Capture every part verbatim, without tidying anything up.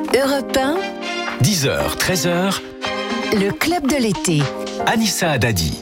Europe un, dix heures, treize heures, le club de l'été. Anissa Haddadi.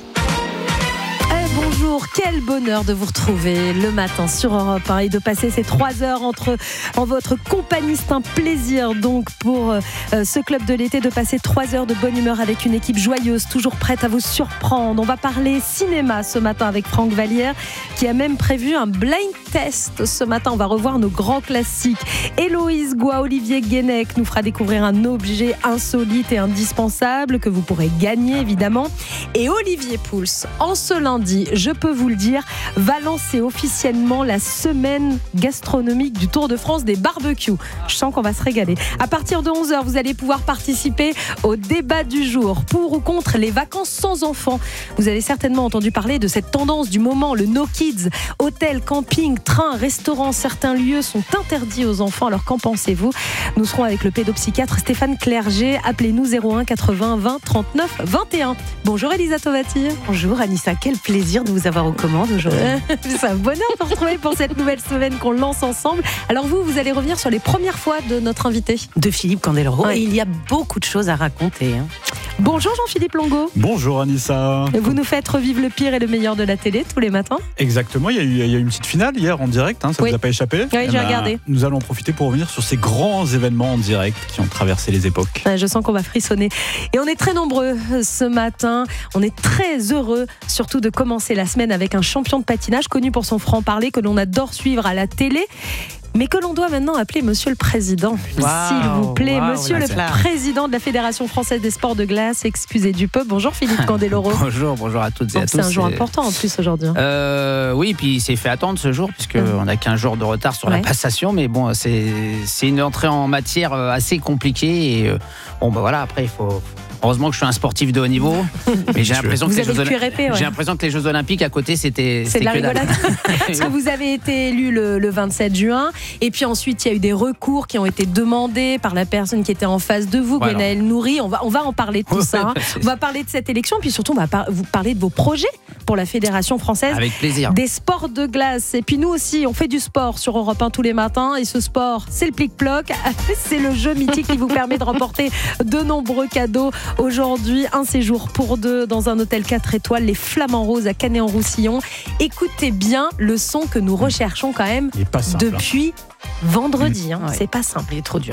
Bonjour, quel bonheur de vous retrouver le matin sur Europe un et de passer ces trois heures entre, en votre compagnie. C'est un plaisir donc pour euh, ce club de l'été de passer trois heures de bonne humeur avec une équipe joyeuse, toujours prête à vous surprendre. On va parler cinéma ce matin avec Franck Vallière qui a même prévu un blind test. Ce matin, on va revoir nos grands classiques. Héloïse Goua, Olivier Guénec nous fera découvrir un objet insolite et indispensable que vous pourrez gagner évidemment. Et Olivier Pouls, en ce lundi, je peux vous le dire, va lancer officiellement la semaine gastronomique du Tour de France des barbecues. Je sens qu'on va se régaler. À partir de onze heures, vous allez pouvoir participer au débat du jour. Pour ou contre les vacances sans enfants. Vous avez certainement entendu parler de cette tendance du moment, le no kids. Hôtels, camping, trains, restaurants, certains lieux sont interdits aux enfants. Alors qu'en pensez-vous ? Nous serons avec le pédopsychiatre Stéphane Clerget. Appelez-nous zéro un quatre-vingts vingt trente-neuf vingt et un. Bonjour Elisa Tovati. Bonjour Anissa, quel plaisir de vous avoir aux commandes aujourd'hui. C'est un bonheur de vous retrouver pour cette nouvelle semaine qu'on lance ensemble. Alors vous, vous allez revenir sur les premières fois de notre invité. De Philippe Candeloro. Ouais. Et il y a beaucoup de choses à raconter. Hein. Bonjour Jean-Philippe Longo. Bonjour Anissa. Vous nous faites revivre le pire et le meilleur de la télé tous les matins. Exactement, il y a eu, il y a eu une petite finale hier en direct, hein, ça oui. vous a pas échappé ? Oui, j'ai ben, regardé. Nous allons en profiter pour revenir sur ces grands événements en direct qui ont traversé les époques. Je sens qu'on va frissonner. Et on est très nombreux ce matin. On est très heureux surtout de commencer la semaine avec un champion de patinage connu pour son franc-parler que l'on adore suivre à la télé. Mais que l'on doit maintenant appeler Monsieur le Président. Wow, S'il vous plaît, wow, Monsieur le là. Président de la Fédération Française des Sports de Glace, excusez du peuple. Bonjour Philippe Candeloro. Bonjour, bonjour à toutes et Donc, à tous. c'est un jour important en plus aujourd'hui. Euh, oui, puis il s'est fait attendre ce jour, puisqu'on n'a qu'un jour de retard sur Ouais. la passation. Mais bon, c'est, c'est une entrée en matière assez compliquée. Et euh, bon, bah voilà, après, il faut. Heureusement que je suis un sportif de haut niveau, mais j'ai l'impression, que Vous les, avez Jeux le cuir épais, ouais. j'ai l'impression que les Jeux Olympiques à côté, c'était, C'est de la que dalle. rigolade. Parce que vous avez été élu le, le vingt-sept juin, et puis ensuite il y a eu des recours qui ont été demandés par la personne qui était en face de vous, Voilà. Gwenaëlle Nourri. On va, on va en parler de tout Ouais, ça. Hein. bah, c'est- On va parler de cette élection, puis surtout on va par- vous parler de vos projets pour la Fédération française Avec plaisir. des sports de glace. Et puis nous aussi, on fait du sport sur Europe un tous les matins. Et ce sport, c'est le plic-ploc. C'est le jeu mythique qui vous permet de remporter de nombreux cadeaux. Aujourd'hui, un séjour pour deux dans un hôtel quatre étoiles, les Flamands Roses à Canet-en-Roussillon. Écoutez bien le son que nous recherchons quand même Il est pas simple. depuis vendredi. Hein. Ouais. C'est pas simple. Il est trop dur.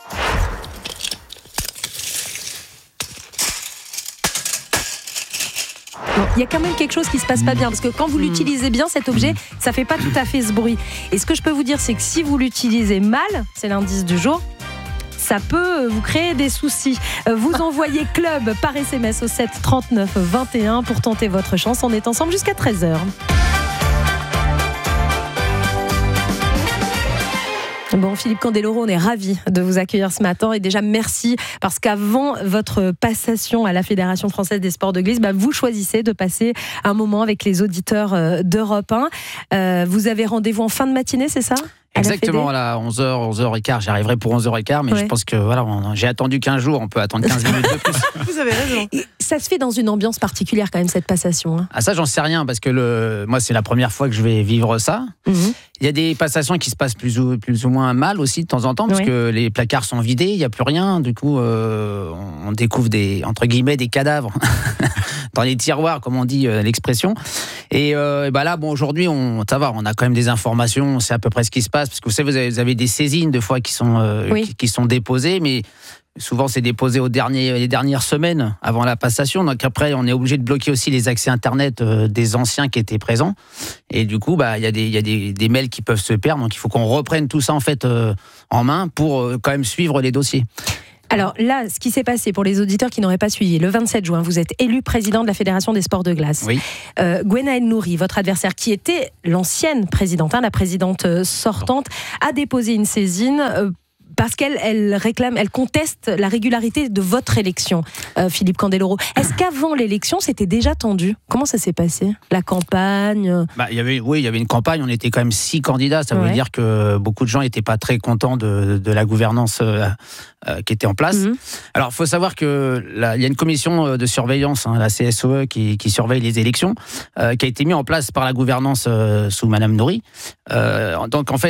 Bon, il y a quand même quelque chose qui se passe pas bien parce que quand vous l'utilisez bien cet objet, ça fait pas tout à fait ce bruit. Et ce que je peux vous dire, c'est que si vous l'utilisez mal, c'est l'indice du jour, ça peut vous créer des soucis. Vous envoyez club par S M S au sept trente-neuf vingt et un pour tenter votre chance. On est ensemble jusqu'à treize heures. Bon, Philippe Candeloro, on est ravis de vous accueillir ce matin et déjà merci parce qu'avant votre passation à la Fédération Française des Sports de Glisse, bah, vous choisissez de passer un moment avec les auditeurs d'Europe un. Euh, vous avez rendez-vous en fin de matinée, c'est ça ? À la Exactement, Fédé voilà, onze heures, onze heures quinze, j'arriverai pour onze heures quinze, mais Ouais. je pense que voilà, on- j'ai attendu quinze jours, on peut attendre quinze minutes de plus. Vous avez raison. Et ça se fait dans une ambiance particulière quand même cette passation. Hein. Ah, ça, j'en sais rien, parce que le... moi, c'est la première fois que je vais vivre ça. Mm-hmm. Il y a des passations qui se passent plus ou, plus ou moins mal aussi de temps en temps, parce Oui. que les placards sont vidés, il n'y a plus rien. Du coup, euh, on découvre des, entre guillemets, des cadavres dans les tiroirs, comme on dit euh, l'expression. Et, euh, et bah là, bon, aujourd'hui, on, ça va, on a quand même des informations, on sait à peu près ce qui se passe, parce que vous savez, vous avez, vous avez des saisines de fois qui sont, euh, Oui. qui, qui sont déposées, mais souvent c'est déposé aux derniers, les dernières semaines avant la passation. Donc après, on est obligé de bloquer aussi les accès Internet euh, des anciens qui étaient présents. Et du coup, bah, il y a, des, il y a des, des mails qui peuvent se perdre. Donc il faut qu'on reprenne tout ça en fait euh, en main pour euh, quand même suivre les dossiers. Alors là, ce qui s'est passé pour les auditeurs qui n'auraient pas suivi, le vingt-sept juin, vous êtes élu président de la Fédération des Sports de Glace. Oui. Euh, Gwenaëlle Nourri, votre adversaire, qui était l'ancienne présidente, hein, la présidente euh, sortante, a déposé une saisine euh, parce qu'elle elle réclame, elle conteste la régularité de votre élection, euh, Philippe Candeloro. Est-ce qu'avant l'élection, c'était déjà tendu ? Comment ça s'est passé ? La campagne ? Bah, il y avait, oui, il y avait une campagne, on était quand même six candidats, ça Ouais. veut dire que beaucoup de gens n'étaient pas très contents de, de la gouvernance euh, euh, qui était en place. Mhm. Alors, il faut savoir qu'il y a une commission de surveillance, hein, la C S O E, qui, qui surveille les élections, euh, qui a été mise en place par la gouvernance euh, sous Madame Nourri. Euh, donc, en fait,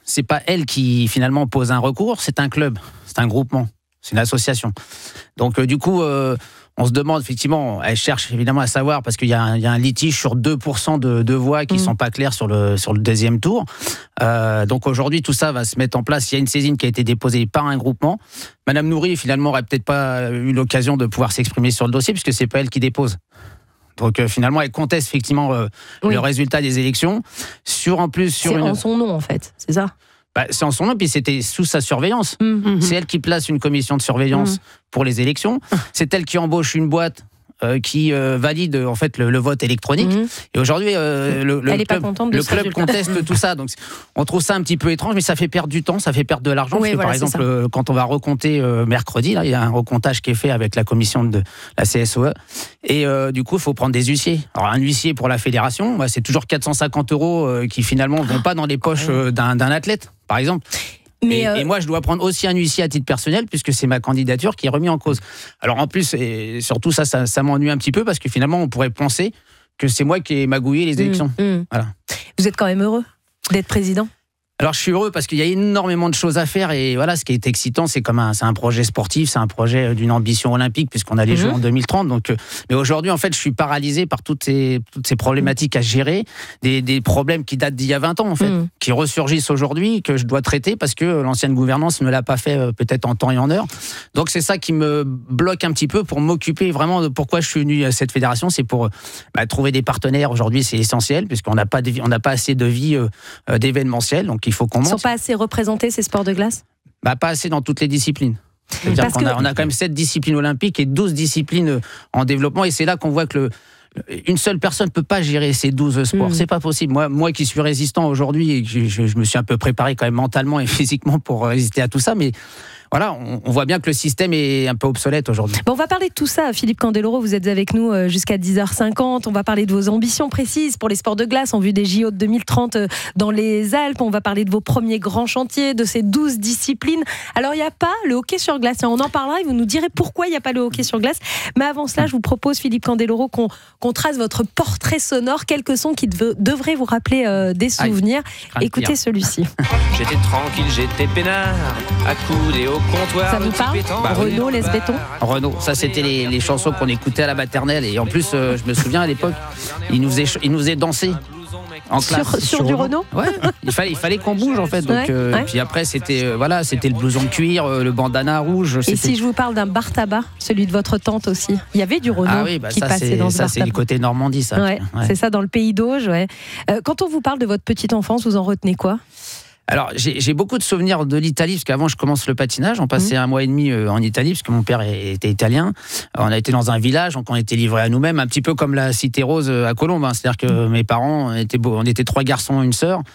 c'est pas elle qui finalement pose un recours, c'est un club, c'est un groupement, c'est une association. Donc euh, du coup, euh, on se demande effectivement, elle cherche évidemment à savoir parce qu'il y a un, il y a un litige sur deux pour cent de, de voix qui mmh. sont pas claires sur le sur le deuxième tour. Euh, donc aujourd'hui, tout ça va se mettre en place. Il y a une saisine qui a été déposée par un groupement. Madame Nourri finalement aurait peut-être pas eu l'occasion de pouvoir s'exprimer sur le dossier puisque c'est pas elle qui dépose. Donc euh, finalement, elle conteste effectivement euh, oui. le résultat des élections. Sur en plus sur c'est une... en son nom en fait, c'est ça. Bah, c'est en son nom, puis c'était sous sa surveillance. Mmh. C'est elle qui place une commission de surveillance mmh. pour les élections. C'est elle qui embauche une boîte euh, qui euh, valide en fait le, le vote électronique. Mmh. Et aujourd'hui, euh, le, le club, le club conteste tout ça. Donc on trouve ça un petit peu étrange, mais ça fait perdre du temps, ça fait perdre de l'argent. Oui, parce que voilà, par exemple, euh, quand on va recompter euh, mercredi, là, il y a un recomptage qui est fait avec la commission de la C S O E. Et euh, du coup, il faut prendre des huissiers. Alors un huissier pour la fédération, bah, c'est toujours quatre cent cinquante euros euh, qui finalement ne vont pas dans les poches euh, d'un, d'un athlète, par exemple. Mais et, euh... et moi, je dois prendre aussi un huissier à titre personnel, puisque c'est ma candidature qui est remise en cause. Alors en plus, et surtout ça, ça, ça m'ennuie un petit peu, parce que finalement, on pourrait penser que c'est moi qui ai magouillé les élections. Mmh, mmh. Voilà. Vous êtes quand même heureux d'être président ? Alors je suis heureux parce qu'il y a énormément de choses à faire et voilà, ce qui est excitant, c'est comme un, c'est un projet sportif, c'est un projet d'une ambition olympique puisqu'on a les mmh. Jeux en deux mille trente. Donc, euh, mais aujourd'hui, en fait, je suis paralysé par toutes ces, toutes ces problématiques à gérer, des, des problèmes qui datent d'il y a vingt ans, en fait, mmh. qui ressurgissent aujourd'hui, que je dois traiter parce que l'ancienne gouvernance ne l'a pas fait euh, peut-être en temps et en heure. Donc c'est ça qui me bloque un petit peu pour m'occuper vraiment de pourquoi je suis venu à cette fédération, c'est pour bah, trouver des partenaires. Aujourd'hui, c'est essentiel puisqu'on n'a pas, de, on n'a pas assez de vie euh, d'événementiel, donc il faut qu'on monte. Ils ne sont pas assez représentés, ces sports de glace ? Bah, pas assez dans toutes les disciplines. C'est-à-dire qu'on a, on a quand même sept disciplines olympiques et douze disciplines en développement. Et c'est là qu'on voit que le, une seule personne ne peut pas gérer ces douze sports. Mmh. C'est pas possible. Moi, moi qui suis résistant aujourd'hui, et je, je, je me suis un peu préparé quand même mentalement et physiquement pour résister à tout ça, mais voilà, on, on voit bien que le système est un peu obsolète aujourd'hui. Bon, on va parler de tout ça. Philippe Candeloro, vous êtes avec nous jusqu'à dix heures cinquante. On va parler de vos ambitions précises pour les sports de glace en vue des J O de deux mille trente dans les Alpes. On va parler de vos premiers grands chantiers, de ces douze disciplines. Alors, il n'y a pas le hockey sur glace. On en parlera et vous nous direz pourquoi il n'y a pas le hockey sur glace. Mais avant cela, je vous propose, Philippe Candeloro, qu'on, qu'on trace votre portrait sonore. Quelques sons qui dev- devraient vous rappeler euh, des souvenirs. Aïe, Écoutez celui-ci. J'étais tranquille, j'étais peinard, accoudé au comptoir. Ça vous parle ? Bah, Renaud, laisse béton. Renaud, ça c'était les, les chansons qu'on écoutait à la maternelle. Et en plus, euh, je me souviens à l'époque, il nous faisait, il nous faisait danser. En classe. Sur, sur, sur du Renaud. Ouais, il fallait, il fallait qu'on bouge en fait. Donc, ouais, euh, ouais. Puis après, c'était, euh, voilà, c'était le blouson de cuir, euh, le bandana rouge. Et si je vous parle d'un bar tabac, celui de votre tante aussi, il y avait du Renaud ah oui, bah qui ça, passait dans ce ça, bar c'est tabac. Du côté Normandie, ça. Ouais, ouais. C'est ça, dans le pays d'Auge. Ouais. Euh, quand on vous parle de votre petite enfance, vous en retenez quoi ? Alors, j'ai, j'ai beaucoup de souvenirs de l'Italie, parce qu'avant, je commence le patinage. On passait mmh. un mois et demi en Italie, parce que mon père était italien. On a été dans un village, donc on était livrés à nous-mêmes, un petit peu comme la Cité Rose à Colombes. Hein. C'est-à-dire que mmh. mes parents, on était, beau, on était trois garçons, une sœur.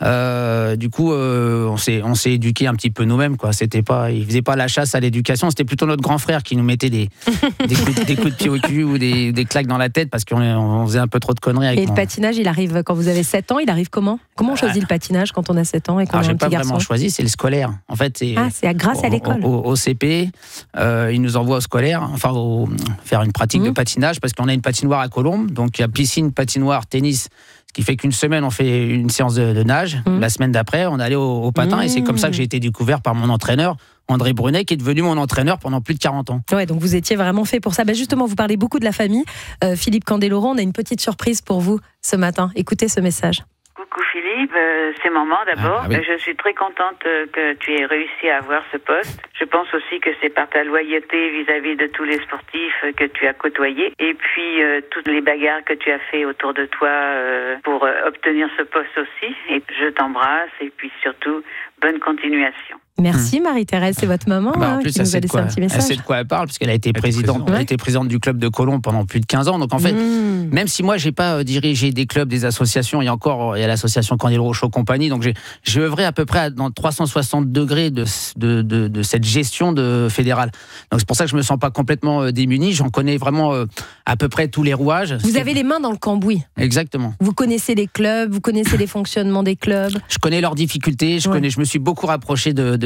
Euh, du coup, euh, on, s'est, on s'est éduqués un petit peu nous-mêmes. Quoi. C'était pas, ils faisaient pas la chasse à l'éducation. C'était plutôt notre grand frère qui nous mettait des, des, coups, des coups de pied au cul ou des, des claques dans la tête, parce qu'on on faisait un peu trop de conneries. Avec et mon... le patinage, il arrive quand vous avez sept ans, il arrive comment ? Comment on choisit euh... le patinage quand on a sept ans et qu'on Alors, a un petit garçon ? Choisi, c'est le scolaire. En fait, c'est, ah, c'est grâce à l'école. Au, au, au C P, euh, ils nous envoient au scolaire, enfin, au, faire une pratique mmh. de patinage, parce qu'on a une patinoire à Colombes, donc il y a piscine, patinoire, tennis, ce qui fait qu'une semaine, on fait une séance de, de nage. Mmh. La semaine d'après, on allait au, au patin, mmh. et c'est comme ça que j'ai été découvert par mon entraîneur, André Brunet, qui est devenu mon entraîneur pendant plus de quarante ans. Ouais, donc vous étiez vraiment fait pour ça. Ben justement, vous parlez beaucoup de la famille. Euh, Philippe Candeloro, on a une petite surprise pour vous ce matin. Écoutez ce message. Coucou Philippe, euh, c'est maman d'abord. Ah, oui. Je suis très contente euh, que tu aies réussi à avoir ce poste. Je pense aussi que c'est par ta loyauté vis-à-vis de tous les sportifs euh, que tu as côtoyés. Et puis euh, toutes les bagarres que tu as fait autour de toi euh, pour euh, obtenir ce poste aussi. Et je t'embrasse et puis surtout, bonne continuation. Merci Marie-Thérèse, c'est votre maman bah, hein, plus, qui nous a laissé un petit message. Elle sait de quoi elle parle, parce qu'elle a été présidente, elle a été présidente du club de Colombes pendant plus de quinze ans. Donc en fait, mmh. même si moi j'ai pas dirigé des clubs, des associations, il y a encore il y a l'association Candeloro Show Compagnie, donc j'ai, j'ai œuvré à peu près dans trois cent soixante degrés de, de, de, de cette gestion de fédérale. Donc c'est pour ça que je me sens pas complètement démuni, j'en connais vraiment à peu près tous les rouages. Vous avez les mains dans le cambouis. Exactement. Vous connaissez les clubs, vous connaissez les fonctionnements des clubs. Je connais leurs difficultés, je, ouais. connais, je me suis beaucoup rapproché de, de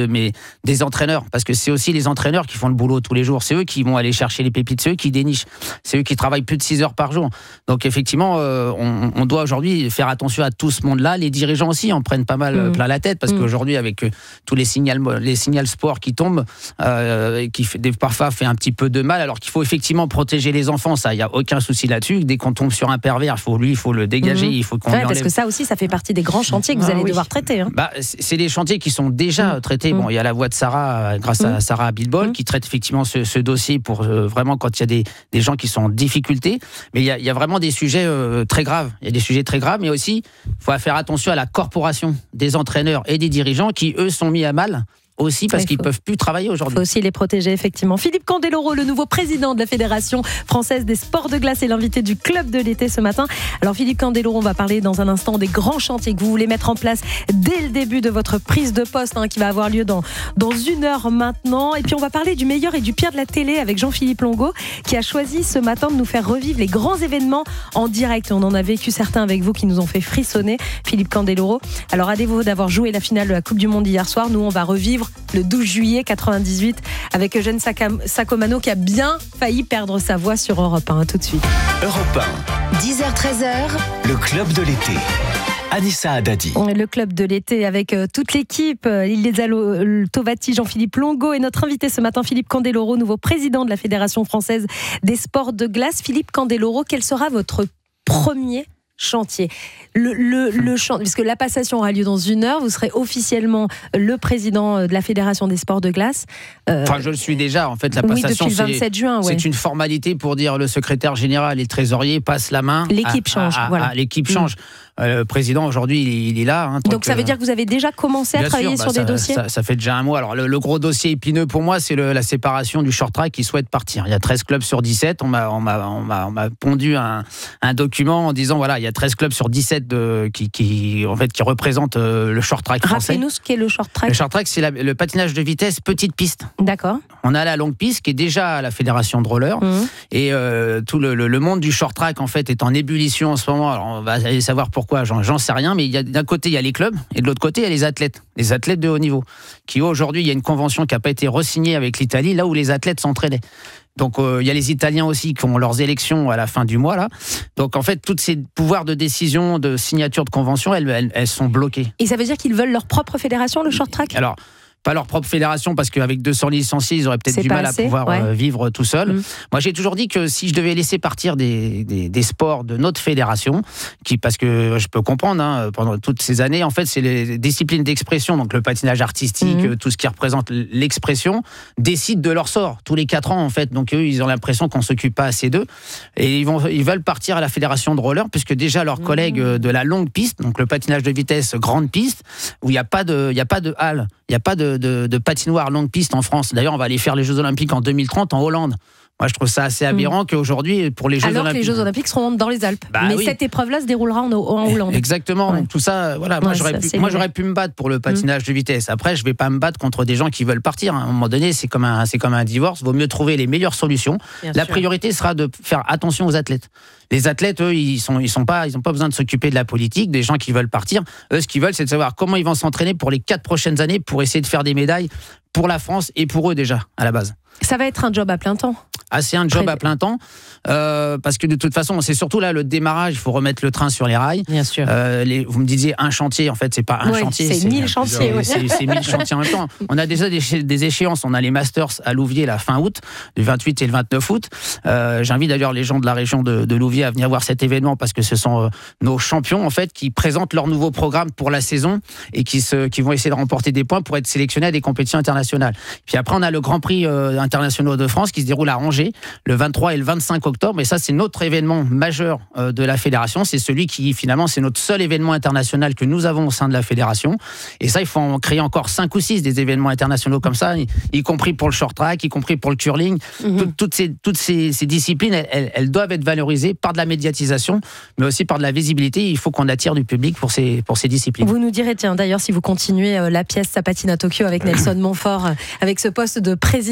de, mais des entraîneurs, parce que c'est aussi les entraîneurs qui font le boulot tous les jours. C'est eux qui vont aller chercher les pépites, c'est eux qui dénichent, c'est eux qui travaillent plus de six heures par jour. Donc effectivement, euh, on, on doit aujourd'hui faire attention à tout ce monde-là. Les dirigeants aussi en prennent pas mal mmh. plein la tête, parce mmh. qu'aujourd'hui, avec euh, tous les signaux, les signaux sport qui tombent, euh, qui fait, parfois fait un petit peu de mal, alors qu'il faut effectivement protéger les enfants. Ça, il y a aucun souci là-dessus. Dès qu'on tombe sur un pervers, faut lui, il faut le dégager, mmh. il faut qu'on ouais, lui enlève. Parce que ça aussi, ça fait partie des grands chantiers que vous ah, allez oui. devoir traiter. Hein. Bah, c'est des chantiers qui sont déjà mmh. traités. Bon, il y a la voix de Sarah, grâce mmh. à Sarah Abitbol, mmh. qui traite effectivement ce, ce dossier pour euh, vraiment quand il y a des, des gens qui sont en difficulté. Mais il y a, il y a vraiment des sujets euh, très graves. Il y a des sujets très graves, mais aussi, il faut faire attention à la corporation des entraîneurs et des dirigeants qui, eux, sont mis à mal. Aussi parce ouais, qu'ils ne peuvent plus travailler aujourd'hui. Il faut aussi les protéger, effectivement. Philippe Candeloro, le nouveau président de la Fédération française des sports de glace, est l'invité du Club de l'été ce matin. Alors Philippe Candeloro, on va parler dans un instant des grands chantiers que vous voulez mettre en place dès le début de votre prise de poste, hein, qui va avoir lieu dans, dans une heure maintenant. Et puis on va parler du meilleur et du pire de la télé avec Jean-Philippe Longo, qui a choisi ce matin de nous faire revivre les grands événements en direct. On en a vécu certains avec vous qui nous ont fait frissonner, Philippe Candeloro. Alors à défaut d'avoir joué la finale de la Coupe du Monde hier soir, nous on va revivre le douze juillet quatre-vingt-dix-huit avec Eugène Sacomano qui a bien failli perdre sa voix sur Europe un. Tout de suite. Europe un. dix heures treize heures. Le Club de l'été. Anissa Haddadi. Le Club de l'été avec euh, toute l'équipe, euh, Iléza Tovati, Jean-Philippe Longo et notre invité ce matin, Philippe Candeloro, nouveau président de la Fédération française des sports de glace. Philippe Candeloro, quel sera votre premier chantier? Le, le, le chantier, puisque la passation aura lieu dans une heure, vous serez officiellement le président de la Fédération des sports de glace. Euh, enfin, je le suis déjà, en fait, la passation, oui, depuis le vingt-sept juin, ouais. C'est une formalité pour dire le secrétaire général et le trésorier passent la main. L'équipe change, à, à, voilà. À, l'équipe change. Mmh. Euh, le président, aujourd'hui, il, il est là. Hein, donc, ça veut dire que vous avez déjà commencé à travailler sûr, sur bah, des ça, dossiers ça, ça fait déjà un mois. Alors, le, le gros dossier épineux pour moi, c'est le, la séparation du short track qui souhaite partir. Il y a treize clubs sur dix-sept. On m'a, on m'a, on m'a, on m'a pondu un, un document en disant, voilà, il y a treize clubs sur dix-sept de, qui, qui, en fait, qui représentent euh, le short track français. Rappelez-nous ce qu'est le short track. Le short track, c'est la, le patinage de vitesse petite piste. D'accord. On a la longue piste qui est déjà à la Fédération de roller. Mmh. Et euh, tout le, le, le monde du short track, en fait, est en ébullition en ce moment. Alors, on va aller savoir pourquoi, j'en, j'en sais rien. Mais il y a, d'un côté, il y a les clubs, et de l'autre côté, il y a les athlètes, les athlètes de haut niveau, qui aujourd'hui, il y a une convention qui n'a pas été re-signée avec l'Italie, là où les athlètes s'entraînaient. Donc euh, il y a les Italiens aussi qui ont leurs élections à la fin du mois là. Donc en fait, tous ces pouvoirs de décision, de signature de convention, elles, elles, elles sont bloquées. Et ça veut dire qu'ils veulent leur propre fédération, le short track ? Alors, pas leur propre fédération, parce qu'avec deux cents licenciés, ils auraient peut-être c'est du mal assez, à pouvoir ouais. euh, vivre tout seuls. Mmh. Moi, j'ai toujours dit que si je devais laisser partir des, des, des sports de notre fédération, qui, parce que je peux comprendre, hein, pendant toutes ces années, en fait, c'est les disciplines d'expression, donc le patinage artistique, mmh. tout ce qui représente l'expression, décident de leur sort tous les quatre ans, en fait. Donc eux, ils ont l'impression qu'on ne s'occupe pas assez d'eux. Et ils, vont, ils veulent partir à la fédération de roller, puisque déjà leurs mmh. collègues de la longue piste, donc le patinage de vitesse grande piste, où il n'y a pas de, il n'y a pas de halle, il n'y a pas de De, de patinoire longue piste en France. D'ailleurs, on va aller faire les Jeux Olympiques en deux mille trente en Hollande. Moi, je trouve ça assez aberrant mmh. qu'aujourd'hui, pour les Jeux Alors Olympiques... Alors que les Jeux Olympiques seront dans les Alpes. Bah, Mais oui. cette épreuve-là se déroulera en, en Hollande. Exactement. Ouais. Donc, tout ça, voilà. Moi, ouais, j'aurais, ça, pu, moi j'aurais pu me battre pour le patinage mmh. de vitesse. Après, je ne vais pas me battre contre des gens qui veulent partir. À un moment donné, c'est comme un, c'est comme un divorce. Il vaut mieux trouver les meilleures solutions. Bien La sûr. priorité sera de faire attention aux athlètes. Les athlètes, eux, ils sont, ils sont pas, ils n'ont pas besoin de s'occuper de la politique, des gens qui veulent partir. Eux, ce qu'ils veulent, c'est de savoir comment ils vont s'entraîner pour les quatre prochaines années pour essayer de faire des médailles pour la France et pour eux déjà, à la base. Ça va être un job à plein temps. Ah, c'est un job Pré- à plein temps, euh, parce que de toute façon, c'est surtout là le démarrage, il faut remettre le train sur les rails. Bien sûr. Euh, les, vous me disiez un chantier, en fait, c'est pas un oui, chantier. C'est, c'est mille chantiers. C'est, c'est, c'est mille chantiers en même temps. On a déjà des, des échéances, on a les Masters à Louviers la fin août, du vingt-huit et le vingt-neuf août. Euh, j'invite d'ailleurs les gens de la région de, de Louviers à venir voir cet événement, parce que ce sont euh, nos champions, en fait, qui présentent leur nouveau programme pour la saison et qui, se, qui vont essayer de remporter des points pour être sélectionnés à des compétitions internationales. Puis après, on a le Grand Prix euh, international de France qui se déroule à Angers le vingt-trois et le vingt-cinq octobre, et ça c'est notre événement majeur euh, de la fédération, c'est celui qui finalement c'est notre seul événement international que nous avons au sein de la fédération, et ça il faut en créer encore cinq ou six des événements internationaux comme ça, y, y compris pour le short track, y compris pour le curling. Mm-hmm. Tout, toutes ces, toutes ces, ces disciplines elles, elles, elles doivent être valorisées par de la médiatisation, mais aussi par de la visibilité. Il faut qu'on attire du public pour ces, pour ces disciplines. Vous nous direz, tiens d'ailleurs si vous continuez euh, la pièce Ça patine à Tokyo avec Nelson Montfort, euh, avec ce poste de président de la fédération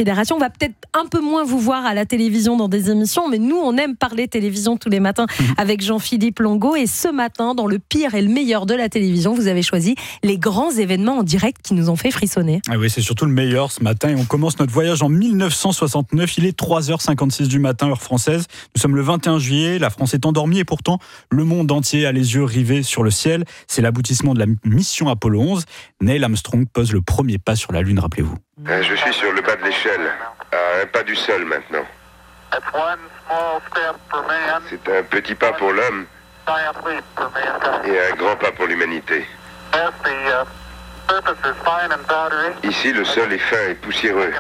fédération. On va peut-être un peu moins vous voir à la télévision dans des émissions, mais nous, on aime parler télévision tous les matins avec Jean-Philippe Longo. Et ce matin, dans le pire et le meilleur de la télévision, vous avez choisi les grands événements en direct qui nous ont fait frissonner. Ah oui, c'est surtout le meilleur ce matin. Et on commence notre voyage en mille neuf cent soixante-neuf. Il est trois heures cinquante-six du matin, heure française. Nous sommes le vingt et un juillet. La France est endormie et pourtant, le monde entier a les yeux rivés sur le ciel. C'est l'aboutissement de la mission Apollo onze. Neil Armstrong pose le premier pas sur la Lune, rappelez-vous. Je suis sur le bas de l'échelle, à un pas du sol maintenant. C'est un petit pas pour l'homme et un grand pas pour l'humanité. Ici, le sol est fin et poussiéreux.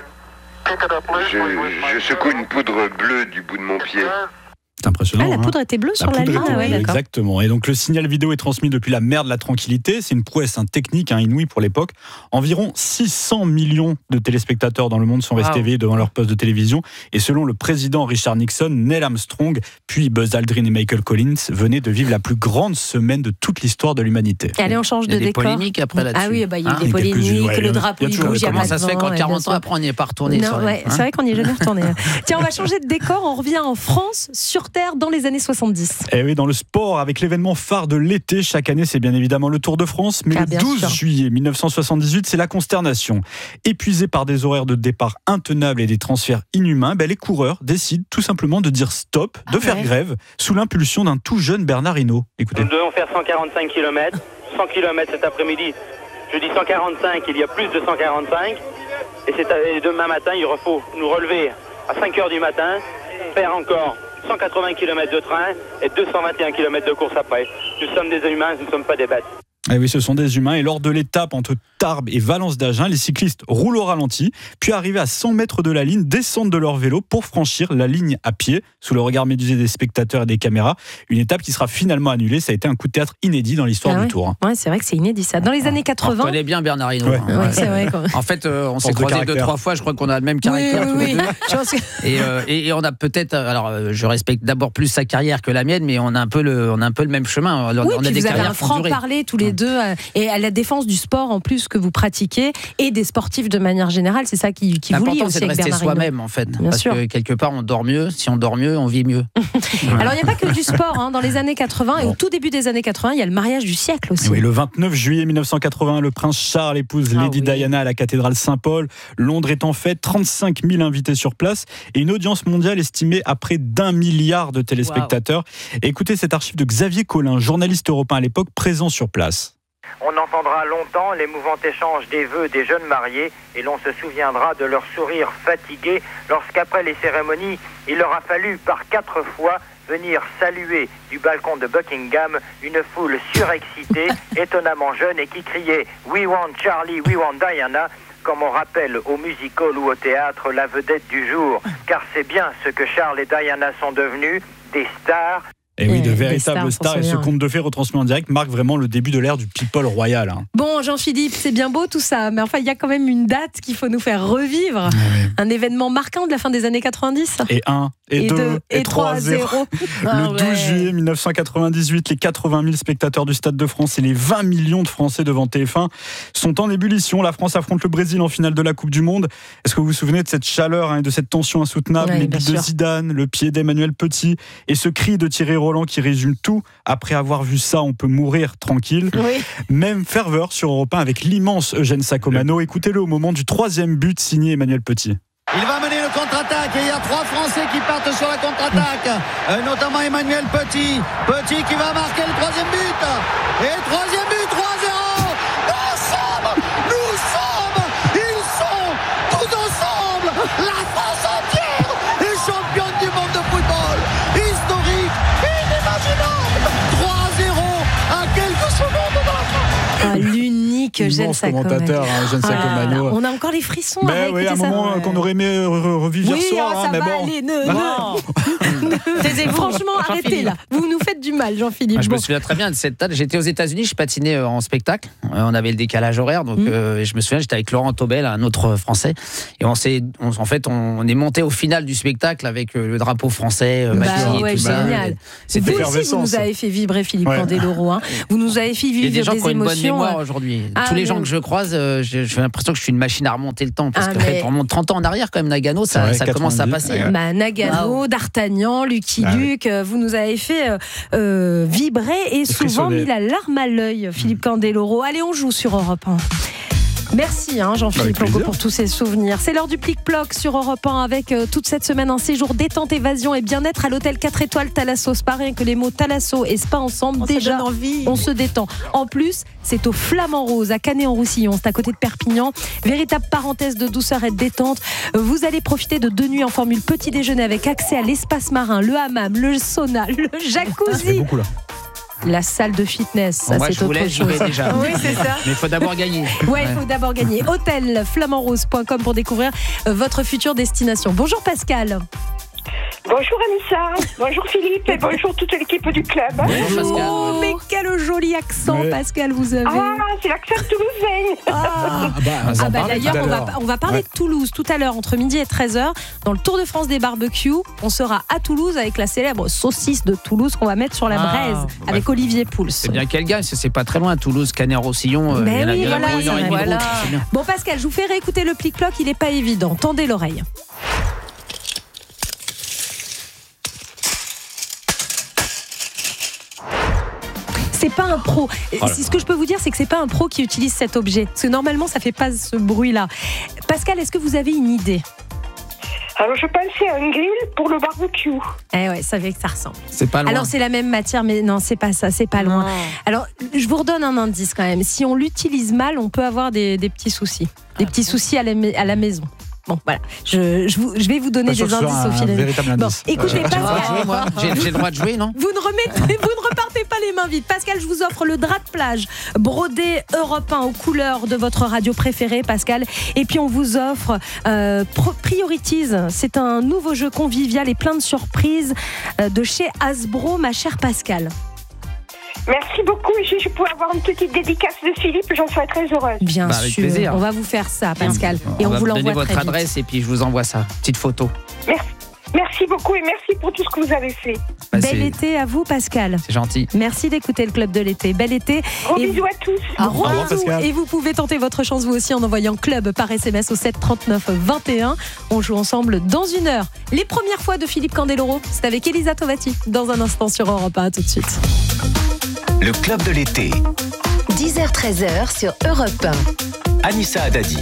Je, je secoue une poudre bleue du bout de mon pied. C'est impressionnant. Ah, la poudre hein. était bleue la sur la Lune. était Ah, ouais, bleue, d'accord. exactement. Et donc le signal vidéo est transmis depuis la mer de la Tranquillité. C'est une prouesse hein, technique, hein, inouïe pour l'époque. Environ six cents millions de téléspectateurs dans le monde sont restés Wow. éveillés devant leur poste de télévision. Et selon le président Richard Nixon, Neil Armstrong, puis Buzz Aldrin et Michael Collins venaient de vivre la plus grande semaine de toute l'histoire de l'humanité. Allez, on change Il y a de des décor. polémiques après là-dessus. Ah oui, bah, il y a eu Hein, des il y a quelques-unes, polémiques, ouais, le drapeau il y a il toujours- bouge, il y a Comment pas ça de se fait vent, qu'en ouais, quarante bien ans après on n'y est pas retourné Non, sur ouais, hein c'est vrai qu'on n'y est jamais retourné. Tiens, on va changer de décor. On revient en France, sur Terre, dans les années soixante-dix. Et oui, dans le sport, avec l'événement phare de l'été, chaque année, c'est bien évidemment le Tour de France. Mais Ah, le bien douze sûr. juillet mille neuf cent soixante-dix-huit, c'est la consternation. Épuisés par des horaires de départ intenables et des transferts inhumains, ben, les coureurs décident tout simplement de dire stop, de Ah faire ouais. grève, sous l'impulsion d'un tout jeune Bernard Hinault. Écoutez. Nous devons faire cent quarante-cinq kilomètres, cent kilomètres cet après-midi. Je dis cent quarante-cinq, il y a plus de cent quarante-cinq. Et, c'est, et demain matin, il faut nous relever à cinq heures du matin, faire encore cent quatre-vingts kilomètres de train et deux cent vingt et un kilomètres de course après. Nous sommes des humains, nous ne sommes pas des bêtes. Eh oui, ce sont des humains. Et lors de l'étape entre Tarbes et Valence d'Agen, les cyclistes roulent au ralenti, puis arrivés à cent mètres de la ligne, descendent de leur vélo pour franchir la ligne à pied, sous le regard médusé des spectateurs et des caméras. Une étape qui sera finalement annulée. Ça a été un coup de théâtre inédit dans l'histoire Ah du ouais. Tour. Ouais, c'est vrai que c'est inédit ça. Dans les années On quatre-vingts. connaît bien Bernard Hinault. Ouais. hein. Ouais, c'est vrai. Quand même. En fait, euh, on s'est de croisés deux, caractère. trois fois. Je crois qu'on a le même Oui, caractère tous oui, les oui. deux. Je pense que- Et, euh, et, et on a peut-être, alors euh, je respecte d'abord plus sa carrière que la mienne, mais on a un peu le, on a un peu le même chemin. On, Oui, on puis a des vous avez carrières un qui ont duré. franc-parler tous les deux euh, et à la défense du sport en plus que vous pratiquez et des sportifs de manière générale, c'est ça qui, qui vous lie L'important, aussi c'est de avec rester Bernard Hinault. soi-même, en fait. Bien parce sûr. que quelque part, on dort mieux. Si on dort mieux, on vit mieux. Alors il n'y a pas que du sport hein. Dans les années quatre-vingts et au tout début des années quatre-vingts, il y a le mariage du siècle aussi. Oui, le vingt-neuf juillet mille neuf cent quatre-vingts, le prince Charles épouse Ah Lady oui. Diana à la cathédrale Saint-Paul. Londres est en fête, trente-cinq mille invités sur place et une audience mondiale estimée à près d'un milliard de téléspectateurs. Écoutez cette archive de Xavier Collin, journaliste européen à l'époque, présent sur place. On entendra longtemps l'émouvant échange des vœux des jeunes mariés et l'on se souviendra de leur sourire fatigué lorsqu'après les cérémonies, il leur a fallu par quatre fois venir saluer du balcon de Buckingham une foule surexcitée, étonnamment jeune et qui criait « We want Charlie, we want Diana » comme on rappelle au music-hall ou au théâtre la vedette du jour, car c'est bien ce que Charles et Diana sont devenus, des stars. Et oui, Et de des véritables stars, stars. on Et s'en ce souvient. conte de fées retransmis en direct marque vraiment le début de l'ère du people royal. hein. Bon, Jean-Philippe, c'est bien beau tout ça, mais enfin, il y a quand même une date qu'il faut nous faire revivre. Un événement marquant de la fin des années quatre-vingt-dix. Et un, et, deux, et trois à zéro. Le douze juillet mille neuf cent quatre-vingt-dix-huit, les quatre-vingt mille spectateurs du Stade de France et les vingt millions de Français devant T F un sont en ébullition. La France affronte le Brésil en finale de la Coupe du Monde. Est-ce que vous vous souvenez de cette chaleur hein, et de cette tension insoutenable? Ouais, Les bien buts de sûr. Zidane, le pied d'Emmanuel Petit et ce cri de Thierry Roland qui résume tout. Après avoir vu ça, on peut mourir tranquille. Oui. Même ferveur sur Europe un avec l'immense Eugène Sacomano. Écoutez-le au moment du troisième but signé Emmanuel Petit. Il va mener le contre-attaque et il y a trois Français qui partent sur la contre-attaque, euh, notamment Emmanuel Petit. Petit qui va marquer le troisième but. Et troisième but, trois zéro. Nous sommes, nous sommes, ils sont tous ensemble. La France entière est championne du monde de football. Historique, inimaginable. trois zéro à quelques secondes de la fin. Ah, l'unique Eugène Immense Sacomano. commentateur, hein, Eugène Ah, Sacomano. on a encore les frissons. Mais à oui, à un réécouter ça. moment euh, qu'on aurait aimé re- re- revivre Oui, hier soir. oh, hein, ça mais va bon. aller. Ne, ne. Taisez-vous. Franchement, arrêtez là. Vous nous faites du mal, Jean-Philippe. Moi, je Bon. me souviens très bien de cette date. J'étais aux États-Unis, je patinais euh, en spectacle. Euh, On avait le décalage horaire, donc Mmh. euh, je me souviens, j'étais avec Laurent Taubel, un autre Français, et on s'est, on- en fait, on, on est monté au final du spectacle avec euh, le drapeau français, euh, Bah, maquillé, ouais, tout ça. génial. C'était Vous aussi, vous nous avez fait vibrer, Philippe Ouais. Candeloro. Hein. Vous nous avez fait Il y a vivre des gens des qui ont une bonne émotions. mémoire euh, aujourd'hui. Ah tous les mais- gens que je croise, euh, j'ai j'ai l'impression que je suis une machine à remonter le temps. Parce Ah, que mais- on remonte trente ans en arrière, quand même, Nagano, ça, Ouais, ça commence à quatre-vingt-dix, passer. ouais. Bah, Nagano, D'Artagnan, Lucky Ah, Luke, euh, vous nous avez fait euh, euh, vibrer et souvent frissonner. mis la larme à l'œil, Philippe Candeloro. Allez, on joue sur Europe un. Merci hein, Jean-Philippe Avec Longo plaisir. pour tous ces souvenirs. C'est l'heure du plic-ploc sur Europe un avec euh, toute cette semaine un séjour détente, évasion et bien-être à l'hôtel quatre étoiles Thalasso. C'est pas rien que les mots Thalasso et Spa ensemble, déjà on se détend. En plus, c'est au Flamand Rose à Canet-en-Roussillon, c'est à côté de Perpignan. Véritable parenthèse de douceur et de détente. Vous allez profiter de deux nuits en formule petit déjeuner avec accès à l'espace marin, le hammam, le sauna, le Ça fait jacuzzi, beaucoup là. la salle de fitness. Ça, Moi, c'est je vous autre laisse, j'y chose. vais déjà. Oui, c'est ça. Mais il faut d'abord gagner. Ouais, il faut d'abord gagner. hôtel flamand rose point com pour découvrir euh, votre future destination. Bonjour Pascal. Bonjour Anissa, bonjour Philippe et bonjour toute l'équipe du club. Bonjour, Pascal. Oh, mais quel joli accent, Ouais. Pascal, vous avez. Ah, c'est l'accent toulousain. Ah. Ah bah, Ah on en bah parlait d'ailleurs, tout à on va, l'heure. on va parler Ouais. de Toulouse tout à l'heure, entre midi et treize heures. Dans le Tour de France des barbecues, on sera à Toulouse avec la célèbre saucisse de Toulouse qu'on va mettre sur la Ah, braise bah, avec Olivier Pouls. C'est bien qu'elle gagne, c'est pas très loin. Toulouse, Canet-Roussillon, euh, Mais il y en a- oui, il y en a voilà, pour une heure et demie de voilà. route, c'est bien. Bon Pascal, je vous fais réécouter le plic-ploc, il n'est pas évident. Tendez l'oreille. C'est pas un pro. Voilà. Ce que je peux vous dire, c'est que c'est pas un pro qui utilise cet objet. Parce que normalement, ça fait pas ce bruit-là. Pascal, est-ce que vous avez une idée? Alors je pensais à un grill pour le barbecue. Eh ouais, ça fait que ça ressemble. C'est pas loin. Alors c'est la même matière, mais non, c'est pas ça, c'est pas loin. Alors je vous redonne un indice quand même. Si on l'utilise mal, on peut avoir des, des petits soucis, des petits soucis à la, ma- à la maison. Bon, voilà. Je, je, vous- je vais vous donner Pas sûr des que ce soit indices au un fil. véritable Bon, indice. écoutez, Euh, J'ai le droit de jouer, moi. Pascal. J'ai j'ai le droit de jouer, non? Vous ne remettez, vous ne repartez pas les mains vides. Pascal, je vous offre le drap de plage brodé Europe un aux couleurs de votre radio préférée, Pascal. Et puis on vous offre euh, Pro- Priorities. C'est un nouveau jeu convivial et plein de surprises euh, de chez Hasbro, ma chère Pascal. Merci beaucoup et si je pouvais avoir une petite dédicace de Philippe, j'en serais très heureuse. Bien Bah, avec sûr. plaisir. On va vous faire ça, Pascal. Et on, va vous me donner l'envoie votre très vite. adresse et puis je vous envoie ça. Petite photo. Merci. Merci beaucoup et merci pour tout ce que vous avez fait. Bah, Bel c'est- été à vous, Pascal. C'est gentil. Merci d'écouter le Club de l'été. Bel été. Gros Et bisous à tous. Gros revoir, bisous. Pascal. Et vous pouvez tenter votre chance vous aussi en envoyant club par S M S au sept trente-neuf vingt et un. On joue ensemble dans une heure. Les premières fois de Philippe Candeloro, c'est avec Elisa Tovati dans un instant sur Europe un. À tout de suite. Le club de l'été. dix heures treize heures sur Europe un. Anissa Haddadi.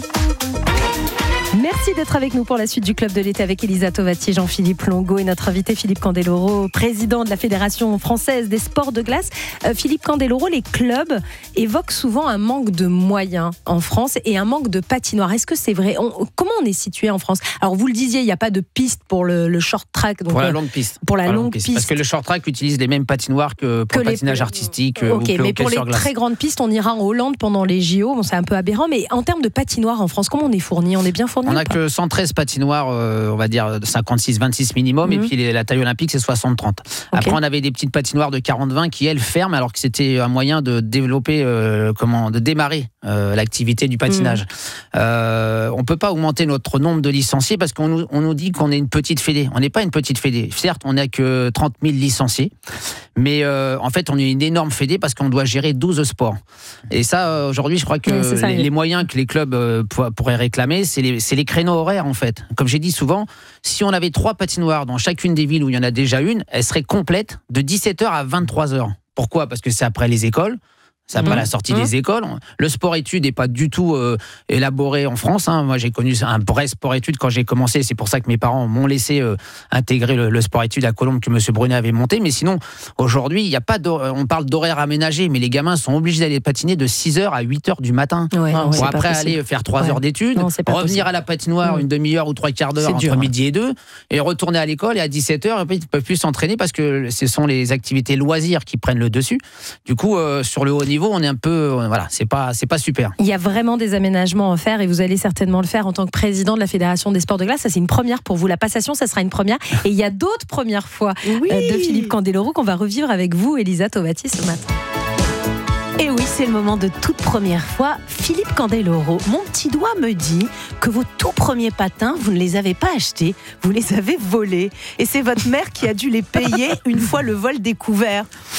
Merci d'être avec nous pour la suite du Club de l'été avec Elisa Tovati, Jean-Philippe Longo et notre invité Philippe Candeloro, président de la Fédération française des sports de glace. Euh, Philippe Candeloro, les clubs évoquent souvent un manque de moyens en France et un manque de patinoires. Est-ce que c'est vrai? On- Comment on est situé en France? Alors vous le disiez, il n'y a pas de piste pour le, le short track. Donc, Pour la euh, longue piste. pour la longue piste. Parce que le short track utilise les mêmes patinoires que pour Que le les- patinage artistique euh, Ok, ou que le mais hockey pour les sur glace. très grandes pistes, on ira en Hollande pendant les J O. Bon, c'est un peu aberrant, mais en termes de patinoires en France, comment on est fourni? On est bien fourni? On ou n'a pas que cent treize patinoires, euh, on va dire de cinquante-six vingt-six minimum, Mhm. et puis les- la taille olympique c'est soixante trente. Après on avait des petites patinoires de quarante vingt qui elles ferment alors que c'était un moyen de développer, euh, comment, de démarrer euh, l'activité du patinage. Mhm. Euh, on peut pas augmenter notre nombre de licenciés parce qu'on nous, on nous dit qu'on est une petite fédé. On n'est pas une petite fédé. Certes, on n'a que trente mille licenciés, mais euh, en fait on est une énorme fédé parce qu'on doit gérer douze sports. Et ça, euh, aujourd'hui, je crois que Ouais, c'est ça, les, oui. les moyens que les clubs euh, pour- pourraient réclamer, c'est les, c'est les créneaux horaires en fait. Comme j'ai dit souvent, si on avait trois patinoires dans chacune des villes où il y en a déjà une, elle serait complète de dix-sept heures à vingt-trois heures. Pourquoi? Parce que c'est après les écoles. C'est après Mmh. la sortie Mmh. des écoles. Le sport-études n'est pas du tout euh, élaboré en France. Hein. Moi, j'ai connu un vrai sport-études quand j'ai commencé. C'est pour ça que mes parents m'ont laissé euh, intégrer le, le sport-études à Colombes que M. Brunet avait monté. Mais sinon, aujourd'hui, il y a pas d'hor- on parle d'horaire aménagé, mais les gamins sont obligés d'aller patiner de six heures à huit heures du matin. Ouais, non, c'est pour pas après possible. aller faire trois Ouais. heures d'études, Non, c'est pas revenir possible. à la patinoire Mmh. une demi-heure ou trois quarts d'heure C'est entre dur, midi et deux, et retourner à l'école et à dix-sept heures, ils ne peuvent plus s'entraîner parce que ce sont les activités loisirs qui prennent le dessus. Du coup, euh, sur le haut niveau, on est un peu, euh, voilà, c'est pas, c'est pas super. Il y a vraiment des aménagements à faire et vous allez certainement le faire en tant que président de la Fédération des sports de glace. Ça, c'est une première pour vous. La passation, ça sera une première. Et il y a d'autres premières fois euh, de Philippe Candeloro qu'on va revivre avec vous, Elisa Tovati, ce matin. Et oui, c'est le moment de toute première fois. Philippe Candeloro, mon petit doigt me dit que vos tout premiers patins, vous ne les avez pas achetés, vous les avez volés. Et c'est votre mère qui a dû les payer une fois le vol découvert.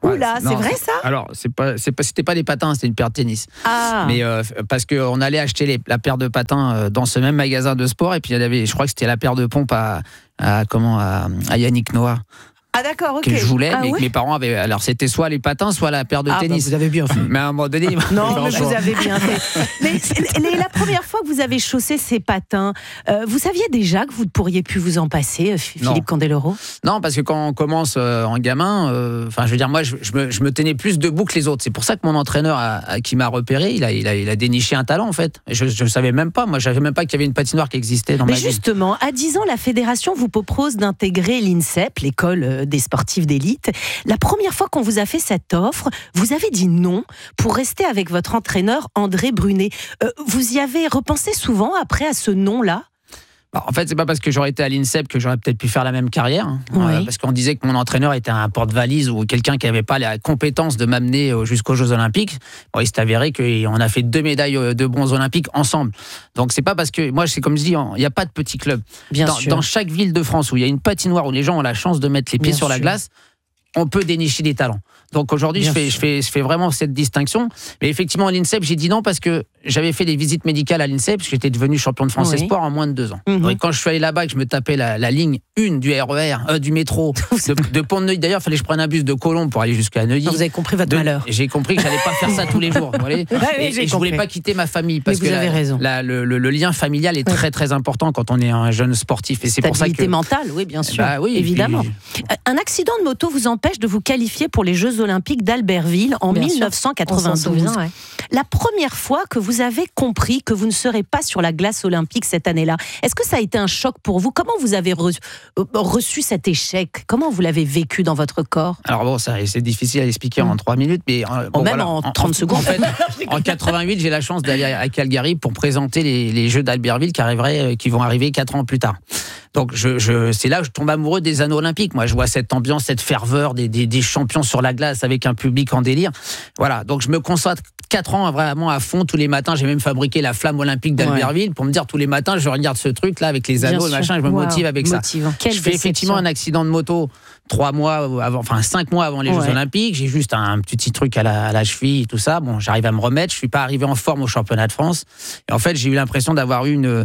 Oula, c'est non, vrai ça? Alors, c'est pas, c'est pas, c'était pas des patins, c'était une paire de tennis. Ah. Mais euh, parce qu'on allait acheter les, la paire de patins euh, dans ce même magasin de sport, et puis il y avait, je crois que c'était la paire de pompes à, à comment, à, à Yannick Noah. Ah d'accord, ok. Que je voulais, ah, mais ouais que mes parents avaient. Alors c'était soit les patins, soit la paire de Ah, tennis. bah, vous avez bien fait. Mais à un moment donné. Non, mais vous avez bien fait. Mais c'est- la première fois que vous avez chaussé ces patins, euh, vous saviez déjà que vous pourriez plus vous en passer, euh, Philippe Non. Candeloro? Non, parce que quand on commence euh, en gamin, euh, enfin, je veux dire, moi, je, je, me, je me tenais plus debout que les autres. C'est pour ça que mon entraîneur, a, a- qui m'a repéré, il a, il a, il a déniché un talent en fait. Et je ne savais même pas. Moi, je savais même pas qu'il y avait une patinoire qui existait dans Mais ma ville. justement, à dix ans, la fédération vous propose d'intégrer l'INSEP, l'école euh, des sportifs d'élite. La première fois qu'on vous a fait cette offre, vous avez dit non pour rester avec votre entraîneur André Brunet. Euh, vous y avez repensé souvent après à ce non-là? Bah, en fait, c'est pas parce que j'aurais été à l'INSEP que j'aurais peut-être pu faire la même carrière. hein. Oui. Euh, parce qu'on disait que mon entraîneur était un porte-valise ou quelqu'un qui n'avait pas la compétence de m'amener euh, jusqu'aux Jeux Olympiques. Bon, il s'est avéré qu'on a fait deux médailles euh, de bronze olympiques ensemble. Donc c'est pas parce que moi, c'est comme je dis, il n'y a pas de petit club. Bien dans, sûr. dans chaque ville de France où il y a une patinoire où les gens ont la chance de mettre les pieds Bien sur la sûr. glace, on peut dénicher des talents. Donc aujourd'hui, je Bien fais, je, sûr. fais, je fais vraiment cette distinction. Mais effectivement, à l'INSEP, j'ai dit non parce que j'avais fait des visites médicales à l'INSEP, parce que j'étais devenu champion de France Oui. et sport en moins de deux ans. Mhm. Donc, quand je suis allé là-bas, que je me tapais la, la ligne une du R E R, euh, du métro, de, de Pont-de-Neuilly. D'ailleurs, il fallait que je prenne un bus de Colombes pour aller jusqu'à Neuilly. Vous avez compris votre De- malheur. J'ai compris que j'allais pas faire ça tous les jours. Vous voyez. Ouais, oui, et j'ai et je voulais compris. pas quitter ma famille parce Mais vous que avez la- raison. la- le, le- le lien familial est très très important quand on est un jeune sportif. Et c'est pour ça Stabilité que. mentale, oui, bien sûr. Bah oui, et évidemment. puis- Euh, Un accident de moto vous empêche de vous qualifier pour les Jeux Olympiques d'Albertville en Bien sûr. mille neuf cent On s'en quatre-vingt-douze. souvient, ouais. La première fois que vous avez compris que vous ne serez pas sur la glace olympique cette année-là, est-ce que ça a été un choc pour vous? Comment vous avez re- euh, reçu cet échec? Comment vous l'avez vécu dans votre corps? Alors bon, ça, c'est difficile à expliquer en trois minutes, mais euh, bon, même voilà. en trente secondes. En fait, en quatre-vingt-huit, j'ai la chance d'aller à Calgary pour présenter les, les Jeux d'Albertville qui arriveraient, euh, qui vont arriver quatre ans plus tard. Donc je, je, c'est là que je tombe amoureux des anneaux olympiques. Moi, je vois cette ambiance, cette ferveur des, des, des champions sur la glace avec un public en délire. Voilà, donc je me concentre quatre ans vraiment à fond tous les matins. J'ai même fabriqué la flamme olympique d'Albertville pour me dire tous les matins, je regarde ce truc là avec les Bien anneaux et sûr. machin, je me Wow. motive avec Motivant. ça. Quelle je fais déception. effectivement un accident de moto trois mois avant, enfin cinq mois avant les Ouais. Jeux Olympiques. J'ai juste un petit truc à la, à la cheville et tout ça. Bon, j'arrive à me remettre. Je suis pas arrivé en forme au championnat de France. Et en fait, j'ai eu l'impression d'avoir eu une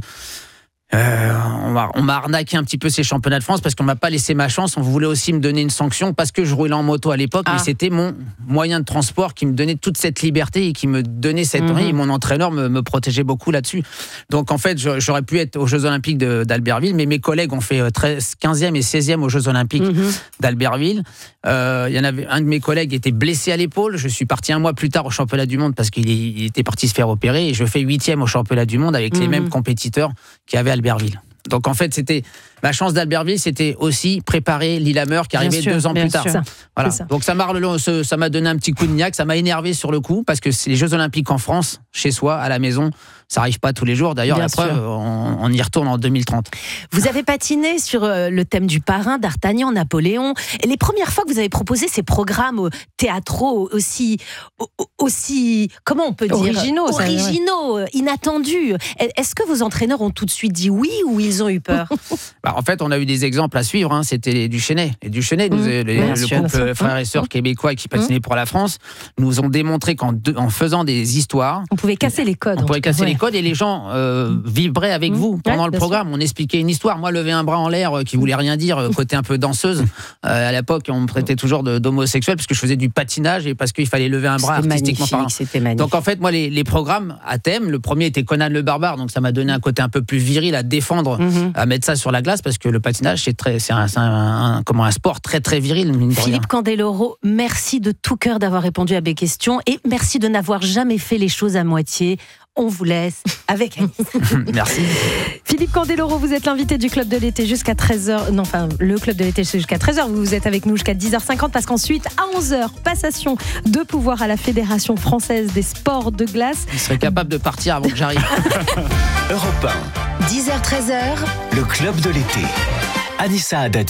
Euh, on m'a on m'a arnaqué un petit peu ces championnats de France parce qu'on m'a pas laissé ma chance. On voulait aussi me donner une sanction parce que je roulais en moto à l'époque, Ah. mais c'était mon moyen de transport qui me donnait toute cette liberté et qui me donnait cette Mhm. et mon entraîneur me, me protégeait beaucoup là-dessus. Donc en fait, je- j'aurais pu être aux Jeux Olympiques de- d'Albertville, mais mes collègues ont fait euh, treize, quinzième et seizième aux Jeux Olympiques Mhm. d'Albertville. Euh, Il y en avait un de mes collègues était blessé à l'épaule. Je suis parti un mois plus tard au championnat du monde parce qu'il est- il était parti se faire opérer et je fais huitième au championnat du monde avec les Mhm. mêmes compétiteurs qu'il y avait à Albertville. Donc en fait, c'était ma chance d'Albertville, c'était aussi préparer Lillehammer qui Bien arrivait sûr, deux ans bien plus tard. sûr. Voilà. C'est ça. Donc ça m'a rele- ça m'a donné un petit coup de niaque, ça m'a énervé sur le coup parce que c'est les Jeux Olympiques en France, chez soi, à la maison, ça arrive pas tous les jours. D'ailleurs, Bien la preuve, sûr. on, on y retourne en deux mille trente. Vous avez patiné sur euh, le thème du parrain, d'Artagnan, Napoléon. Et les premières fois que vous avez proposé ces programmes euh, théâtraux aussi, au- au- aussi, comment on peut dire, Originaux, ça, ouais. originaux, euh, inattendus. Est-ce que vos entraîneurs ont tout de suite dit oui ou ils ont eu peur? Bah, en fait, on a eu des exemples à suivre. Hein. C'était les Duchesnay. Les Duchesnay, nous, Mmh, les- bien le sûr, groupe bien sûr. euh, frères et sœurs québécois qui patinaient pour la France, nous ont démontré qu'en deux- en faisant des histoires, On pouvait casser les codes. on en pourrait tout cas. casser Ouais. les codes et les gens euh, vibraient avec Mmh. vous pendant Ouais, le bien programme. On expliquait une histoire. Moi, lever un bras en l'air euh, qui voulait rien dire, euh, côté un peu danseuse. Euh, à l'époque, on me traitait toujours de- d'homosexuel parce que je faisais du patinage et parce qu'il fallait lever un bras C'était artistiquement magnifique, parlant. c'était magnifique. Donc en fait, moi, les, les programmes à thème, le premier était Conan le Barbare, donc ça m'a donné un côté un peu plus viril à défendre, Mhm. à mettre ça sur la glace parce que le patinage, c'est très, c'est un, c'est un- un- comment, un sport très très viril. Mine de rien. Philippe Candeloro, merci de tout cœur d'avoir répondu à mes questions et merci de n'avoir jamais fait les choses à moitié. On vous laisse avec Anis. Merci. Philippe Candeloro, vous êtes l'invité du Club de l'été jusqu'à treize heures. Non, enfin, le Club de l'été c'est jusqu'à treize heures. Vous êtes avec nous jusqu'à dix heures cinquante parce qu'ensuite, à onze heures, passation de pouvoir à la Fédération française des sports de glace. Il serait capable de partir avant que j'arrive. Europe un, dix heures treize heures. le club de l'été. Anissa Haddadi.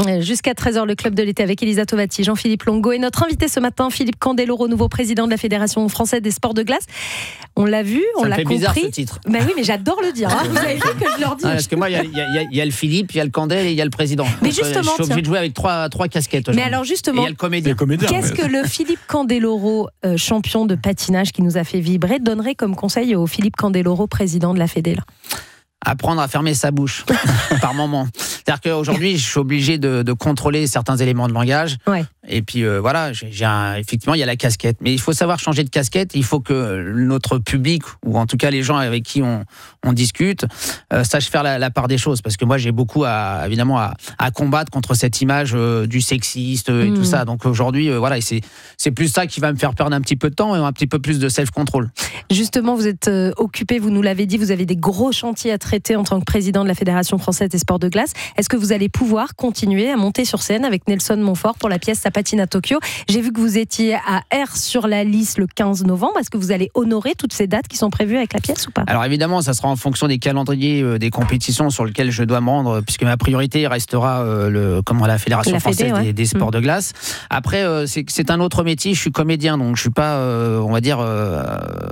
Jusqu'à treize heures, le club de l'été avec Elisa Tovati, Jean-Philippe Longo et notre invité ce matin, Philippe Candeloro, nouveau président de la Fédération française des sports de glace. On l'a vu, on Ça l'a me fait compris. bizarre ce titre. Bah oui, mais j'adore le dire. Hein. Vous avez vu que je leur dis. Ah, parce que moi, il y, y, y, y a le Philippe, il y a le Candel et il y a le président. Mais Donc, justement, je suis obligé tiens. de jouer avec trois, trois casquettes. Mais alors justement, et il y a le comédien. comédien qu'est-ce que le Philippe Candeloro, euh, champion de patinage qui nous a fait vibrer, donnerait comme conseil au Philippe Candeloro, président de la Fédé là? Apprendre à fermer sa bouche par moment. C'est-à-dire qu'aujourd'hui, je suis obligé de, de contrôler certains éléments de langage. Ouais. Et puis euh, voilà, j'ai, j'ai un, effectivement, il y a la casquette. Mais il faut savoir changer de casquette. Il faut que notre public, ou en tout cas les gens avec qui on, on discute, euh, sachent faire la, la part des choses. Parce que moi, j'ai beaucoup à, évidemment à, à combattre contre cette image euh, du sexiste euh, et Mmh. tout ça. Donc aujourd'hui, euh, voilà, et c'est, c'est plus ça qui va me faire perdre un petit peu de temps et un petit peu plus de self-control. Justement, vous êtes euh, occupé, vous nous l'avez dit, vous avez des gros chantiers à traiter en tant que président de la Fédération française des sports de glace. Est-ce que vous allez pouvoir continuer à monter sur scène avec Nelson Montfort pour la pièce Ça patine à Tokyo? J'ai vu que vous étiez à R sur la liste le quinze novembre. Est-ce que vous allez honorer toutes ces dates qui sont prévues avec la pièce ou pas? Alors évidemment, ça sera en fonction des calendriers euh, des compétitions sur lesquelles je dois me rendre, puisque ma priorité restera euh, le, comment, la Fédération La française Fédé, ouais. des, des sports Mmh. de glace. Après, euh, c'est, c'est un autre métier. Je suis comédien, donc je suis pas, euh, on va dire, euh,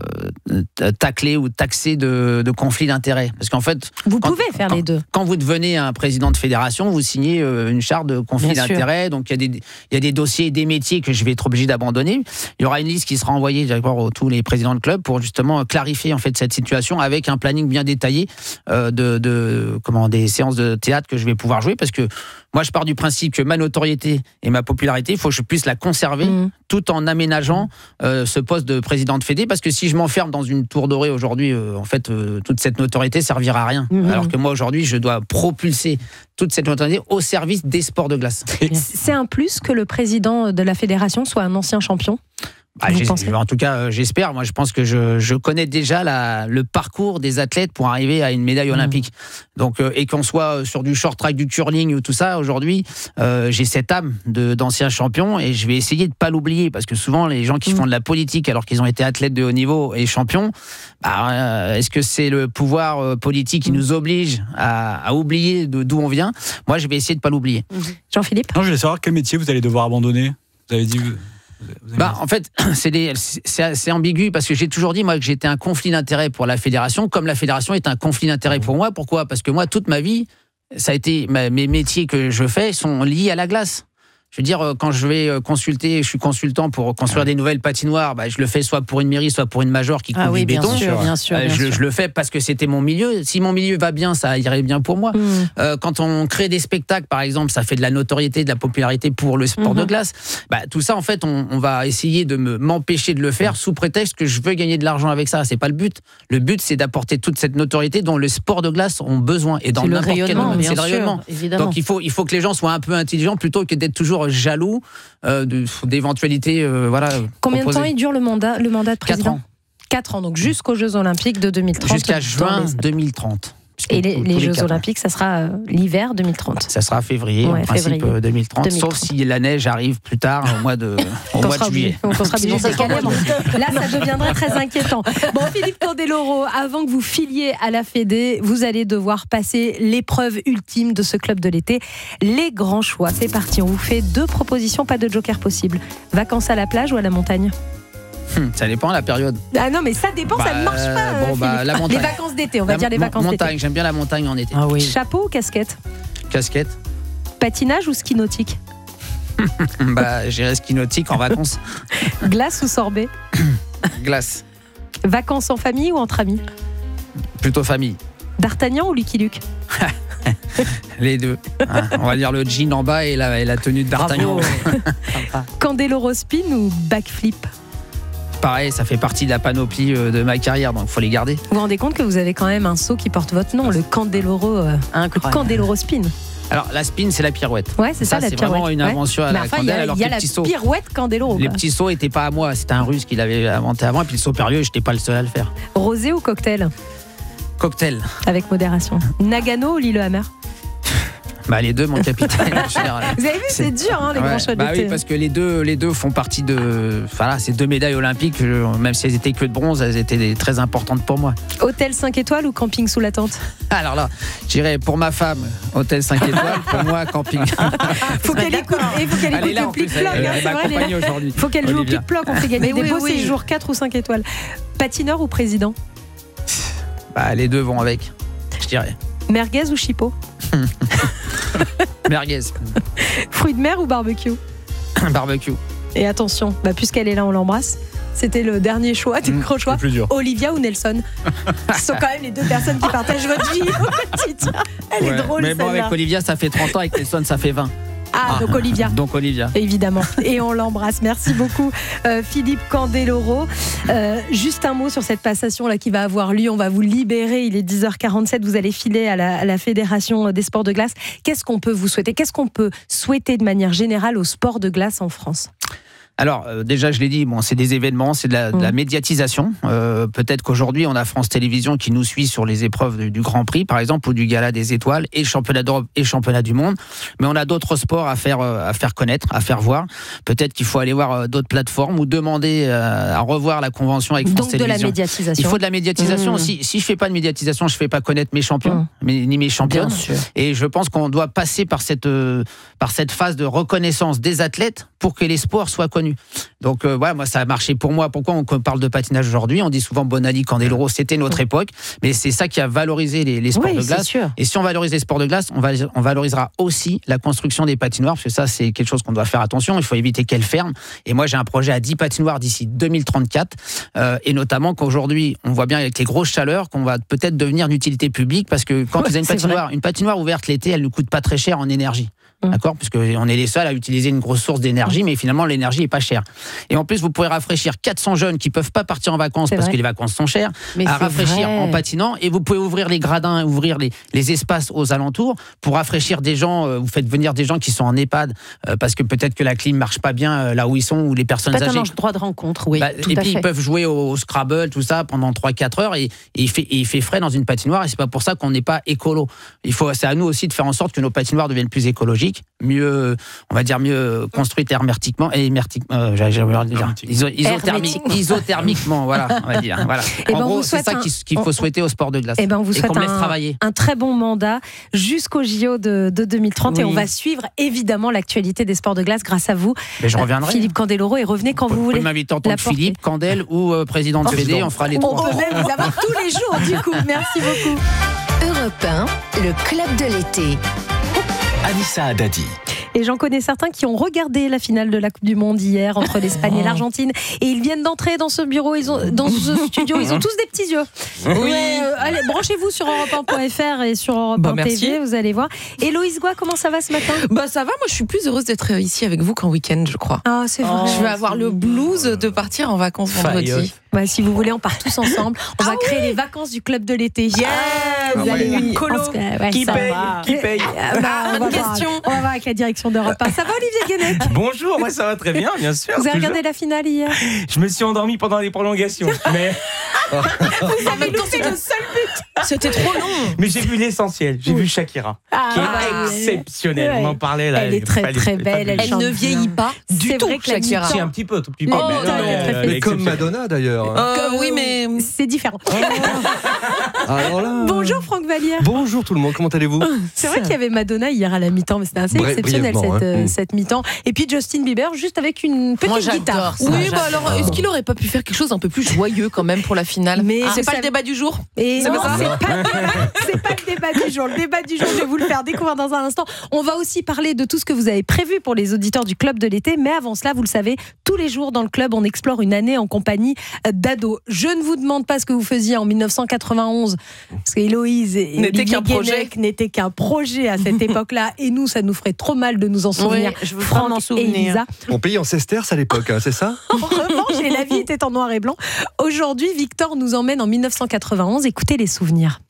taclé ou taxé de, de conflit d'intérêts. Parce qu'en fait, Vous quand, pouvez faire quand, les deux. Quand vous devenez un président de fédération, vous signez euh, une charte de conflit Bien sûr. d'intérêts. Donc il y a des, il y a des dossiers et des métiers que je vais être obligé d'abandonner. Il y aura une liste qui sera envoyée d'abord à tous les présidents de club pour justement clarifier en fait cette situation avec un planning bien détaillé euh, de, de comment des séances de théâtre que je vais pouvoir jouer, parce que moi je pars du principe que ma notoriété et ma popularité, il faut que je puisse la conserver mmh. tout en aménageant euh, ce poste de président de fédé, parce que si je m'enferme dans une tour dorée aujourd'hui, euh, en fait euh, toute cette notoriété servira à rien. Mmh. Alors que moi aujourd'hui je dois propulser toute cette notoriété au service des sports de glace. C'est un plus que le président de la fédération soit un ancien champion? Bah, en tout cas, euh, j'espère. Moi, je pense que je, je connais déjà la, le parcours des athlètes pour arriver à une médaille olympique. Mmh. Donc, euh, et qu'on soit sur du short track, du curling ou tout ça, aujourd'hui, euh, j'ai cette âme de, d'ancien champion et je vais essayer de pas l'oublier, parce que souvent, les gens qui mmh. font de la politique alors qu'ils ont été athlètes de haut niveau et champions, bah, euh, est-ce que c'est le pouvoir euh, politique qui mmh. nous oblige à, à oublier de, d'où on vient? Moi, je vais essayer de pas l'oublier. Mmh. Jean-Philippe? Non, je voulais savoir quel métier vous allez devoir abandonner. Vous avez dit... Bah, en fait, c'est, des, c'est assez ambigu, parce que j'ai toujours dit moi que j'étais un conflit d'intérêts pour la fédération, comme la fédération est un conflit d'intérêts pour moi. Pourquoi? Parce que moi, toute ma vie, ça a été mes métiers que je fais sont liés à la glace. Je veux dire, quand je vais consulter, je suis consultant pour construire des nouvelles patinoires, bah, je le fais soit pour une mairie, soit pour une majeure qui couvre ah oui, du béton. Bien sûr, bien sûr, bien euh, je, sûr. je le fais parce que c'était mon milieu. Si mon milieu va bien, ça irait bien pour moi. Mmh. Euh, quand on crée des spectacles, par exemple, ça fait de la notoriété, de la popularité pour le sport mmh. de glace. Bah, tout ça, en fait, on, on va essayer de me, m'empêcher de le faire sous prétexte que je veux gagner de l'argent avec ça. C'est pas le but. Le but, c'est d'apporter toute cette notoriété dont le sport de glace ont besoin. Et dans c'est n'importe le quel domaine, c'est le rayonnement. Évidemment. Donc il faut, il faut que les gens soient un peu intelligents plutôt que d'être toujours jaloux euh, de, d'éventualités. Euh, voilà, Combien proposées. de temps il dure le mandat, le mandat de président? Quatre ans. Quatre ans, donc jusqu'aux Jeux Olympiques de deux mille trente. Jusqu'à juin deux mille trente. Et les, les Jeux Olympiques, ça sera euh, l'hiver deux mille trente. Ça sera février, ouais, en principe février. deux mille trente, deux mille trente. sauf si la neige arrive plus tard, au mois de, au mois de juillet. On sera obligé de décaler. Là, ça deviendrait très inquiétant. Bon, Philippe Candeloro, avant que vous filiez à la Fédé, vous allez devoir passer l'épreuve ultime de ce club de l'été, les grands choix. C'est parti, on vous fait deux propositions, pas de joker possible. Vacances à la plage ou à la montagne? Hum, ça dépend de la période. Ah non, mais ça dépend, bah, ça ne marche pas. Bon, bah, la montagne. Les vacances d'été, on va la, dire les vacances montagne, d'été. J'aime bien la montagne en été. Ah oui. Chapeau ou casquette? Casquette. Patinage ou ski nautique? Bah, j'irai ski nautique en vacances. Glace ou sorbet? Glace. Vacances en famille ou entre amis? Plutôt famille. D'Artagnan ou Lucky Luke? Les deux. Hein, on va dire le jean en bas et la, et la tenue de D'Artagnan. Candeloro spin ou backflip? Pareil, ça fait partie de la panoplie de ma carrière, donc il faut les garder. Vous vous rendez compte que vous avez quand même un seau qui porte votre nom, le Candeloro, euh, le Candeloro spin? Alors la spin, c'est la pirouette. Ouais, c'est ça, ça la c'est pirouette. Vraiment une invention ouais. à la enfin, Candel. Il y a, alors y a que la les petits pirouette Candeloro. Les quoi. petits sauts n'étaient pas à moi, c'était un Russe qui l'avait inventé avant. Et puis le saut périlleux, j'étais pas le seul à le faire. Rosé ou cocktail? Cocktail. Avec modération. Nagano ou Lillehammer? Bah les deux, mon capitaine. en général. Vous avez vu, c'est, c'est dur, hein, les ouais. grands chats bah d'été. Oui, parce que les deux, les deux font partie de. Voilà, ces deux médailles olympiques, même si elles étaient que de bronze, elles étaient des, très importantes pour moi. Hôtel cinq étoiles ou camping sous la tente? Alors là, j'irais pour ma femme, hôtel cinq étoiles, pour moi, camping. faut qu'elle écoute, et faut qu'elle écoute le plic-ploc. Elle, elle, elle m'accompagne aujourd'hui. Faut qu'elle joue au plic-ploc, on fait gagner des oui, beaux oui. séjours quatre ou cinq étoiles. Patineur ou président? Bah, les deux vont avec, je dirais. Merguez ou chipot? Merguez. Fruits de mer ou barbecue? Barbecue. Et attention, bah, puisqu'elle est là, on l'embrasse. C'était le dernier choix, du mmh, gros choix. Olivia ou Nelson? Ce sont quand même les deux personnes qui partagent votre vie au quotidien. Elle ouais. est drôle, mais celle-là. bon, avec Olivia, ça fait trente ans, avec Nelson, ça fait vingt. Ah, ah, donc Olivia. Donc Olivia. Évidemment. Et on l'embrasse. Merci beaucoup, euh, Philippe Candeloro. Euh, juste un mot sur cette passation là qui va avoir lieu. On va vous libérer. Il est dix heures quarante-sept. Vous allez filer à la, à la Fédération des sports de glace. Qu'est-ce qu'on peut vous souhaiter? Qu'est-ce qu'on peut souhaiter de manière générale au sport de glace en France? Alors euh, déjà je l'ai dit, bon, c'est des événements, c'est de la, de la médiatisation. Euh, peut-être qu'aujourd'hui on a France Télévisions qui nous suit sur les épreuves du, du Grand Prix par exemple, ou du Gala des Étoiles, et championnat d'Europe et championnat du monde. Mais on a d'autres sports à faire, euh, à faire connaître, à faire voir. Peut-être qu'il faut aller voir euh, d'autres plateformes ou demander euh, à revoir la convention avec France Donc Télévisions. Donc de la médiatisation. Il faut de la médiatisation. Mmh. Si, si je fais pas de médiatisation, je fais pas connaître mes champions, mmh. mais, ni mes championnes. Bien sûr. Et je pense qu'on doit passer par cette, euh, par cette phase de reconnaissance des athlètes pour que les sports soient connus. Donc euh, ouais, moi ça a marché pour moi. Pourquoi on parle de patinage aujourd'hui? On dit souvent Bonali, Candeloro, c'était notre époque, mais c'est ça qui a valorisé les, les sports oui, de glace. Sûr. Et si on valorise les sports de glace, on, va, on valorisera aussi la construction des patinoires, parce que ça c'est quelque chose qu'on doit faire attention. Il faut éviter qu'elles ferment. Et moi j'ai un projet à dix patinoires d'ici deux mille trente-quatre, euh, et notamment qu'aujourd'hui on voit bien avec les grosses chaleurs qu'on va peut-être devenir d'utilité publique, parce que quand ouais, vous avez une patinoire, une patinoire ouverte l'été, elle ne coûte pas très cher en énergie. Mmh. D'accord, parce qu'on est les seuls à utiliser une grosse source d'énergie, mais finalement l'énergie est pas chère. Et en plus, vous pourrez rafraîchir quatre cents jeunes qui peuvent pas partir en vacances c'est parce vrai. que les vacances sont chères, mais à rafraîchir vrai. en patinant. Et vous pouvez ouvrir les gradins, ouvrir les, les espaces aux alentours pour rafraîchir des gens. Euh, vous faites venir des gens qui sont en EHPAD euh, parce que peut-être que la clim marche pas bien euh, là où ils sont, ou les personnes pas âgées. Un droit de rencontre, oui. Bah, tout et à puis fait. Ils peuvent jouer au, au Scrabble, tout ça pendant trois quatre heures, et, et il fait, et il fait frais dans une patinoire. Et c'est pas pour ça qu'on n'est pas écolo. Il faut, c'est à nous aussi de faire en sorte que nos patinoires deviennent plus écologiques, mieux. On va dire mieux construite hermétiquement et hermétiquement, euh, j'aimerais dire iso, isothermique, isothermiquement, voilà, on va dire. Voilà. Et en ben gros, c'est ça un... qu'il faut souhaiter au sport de glace. Et ben on vous et souhaite qu'on me laisse un, travailler. un très bon mandat jusqu'au J O de, de deux mille trente, oui. Et on va suivre évidemment l'actualité des sports de glace grâce à vous. Mais je reviendrai. Philippe Candeloro, et revenez quand vous, vous voulez. Vous pouvez m'inviter en tant que Philippe, Candel ou euh, président de Fédé, on fera les trois. On peut même vous avoir tous les jours du coup. Merci beaucoup. Europe un, le club de l'été. Anissa Haddadi. Et j'en connais certains qui ont regardé la finale de la Coupe du Monde hier entre l'Espagne et l'Argentine, et ils viennent d'entrer dans ce bureau, ils ont, dans ce studio, ils ont tous des petits yeux. Oui. Ouais, euh, allez, branchez-vous sur europe un point f r et sur Europe un bah, T V, vous allez voir. Héloïse Goua, comment ça va ce matin? Bah ça va, moi je suis plus heureuse d'être ici avec vous qu'en week-end, je crois. Ah, c'est vrai. Oh, je vais avoir le blues de partir en vacances vendredi. Bah, si vous voulez, on part tous ensemble. On ah va créer oui les vacances du club de l'été. Yeah, vous ah allez ouais. Une colo ouais, qui, paye, qui paye ah, bah, on, va question. Voir, on va voir avec la direction d'Europe un. Ça va, Olivier Guénec? Bonjour, moi ça va très bien, bien sûr. Vous avez toujours. regardé la finale hier? Je me suis endormi pendant les prolongations. Mais... vous avez loupé le seul but. C'était trop long. Mais j'ai vu l'essentiel. J'ai oui. vu Shakira, ah, qui est ah, exceptionnelle. Ouais. On en parlait là. Elle est très très belle. Elle, elle ne vieillit pas du tout, Shakira. Si, un petit peu, tout petit peu. Oh, mais, non, mais, mais comme Madonna d'ailleurs. Euh, oui, mais c'est différent. Alors là... Bonjour Franck Vallière. Bonjour tout le monde, comment allez-vous? C'est vrai qu'il y avait Madonna hier à la mi-temps, mais c'était assez Bref, exceptionnel cette, hein. euh, cette mi-temps. Et puis Justin Bieber juste avec une petite Moi, guitare. Ça, oui, bah alors est-ce qu'il aurait pas pu faire quelque chose un peu plus joyeux quand même pour la finale? Mais ah, c'est pas ça... le débat du jour. Et c'est non, pas, c'est pas, c'est pas le débat du jour. Le débat du jour, je vais vous le faire découvrir dans un instant. On va aussi parler de tout ce que vous avez prévu pour les auditeurs du club de l'été. Mais avant cela, vous le savez, tous les jours dans le club, on explore une année en compagnie d'ados. Je ne vous demande pas ce que vous faisiez en dix-neuf cent quatre-vingt-onze, parce qu'Héloïse et n'était qu'un projet, n'était qu'un projet à cette époque-là. Et nous, ça nous ferait trop mal de nous en souvenir. Oui, je veux Franck m'en souvenir. Et Elisa. On payait en sesterces à l'époque, hein, c'est ça? En revanche, et la vie était en noir et blanc. Aujourd'hui, Victor nous emmène en dix-neuf cent quatre-vingt-onze. Écoutez les souvenirs.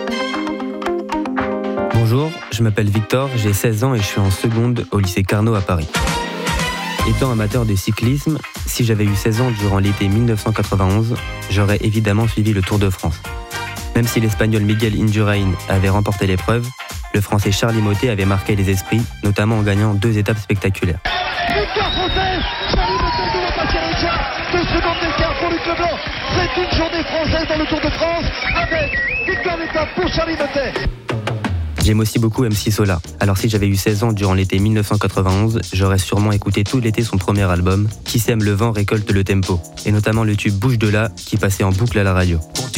Bonjour, je m'appelle Victor, j'ai seize ans et je suis en seconde au lycée Carnot à Paris. Étant amateur de cyclisme, si j'avais eu seize ans durant l'été dix-neuf cent quatre-vingt-onze, j'aurais évidemment suivi le Tour de France. Même si l'Espagnol Miguel Indurain avait remporté l'épreuve, Le Français Charlie Mottet avait marqué les esprits, notamment en gagnant deux étapes spectaculaires. Victoire française, Charlie Mottet devant Paciarica, deux secondes d'écart pour Luc Leblanc. C'est une journée française dans le Tour de France avec victoire d'étape pour Charlie Mottet. J'aime aussi beaucoup M C Solar. Alors si j'avais eu seize ans durant l'été mille neuf cent quatre-vingt-onze, j'aurais sûrement écouté tout l'été son premier album, Qui sème le vent récolte le tempo, et notamment le tube Bouge de là qui passait en boucle à la radio.